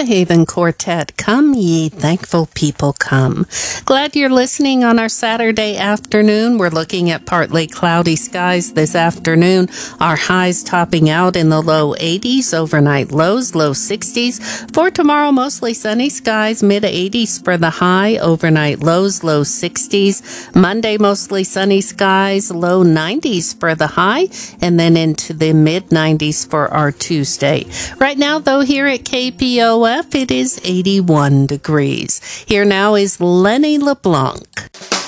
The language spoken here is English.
Haven Quartet, Come Ye Thankful People Come. Glad you're listening on our Saturday afternoon. We're looking at partly cloudy skies this afternoon. Our highs topping out in the low 80s, overnight lows, low 60s. For tomorrow, mostly sunny skies, mid 80s for the high, overnight lows, low 60s. Monday, mostly sunny skies, low 90s for the high, and then into the mid 90s for our Tuesday. Right now, though, here at KPOF, it is 81 degrees. Here now is Lenny LeBlanc.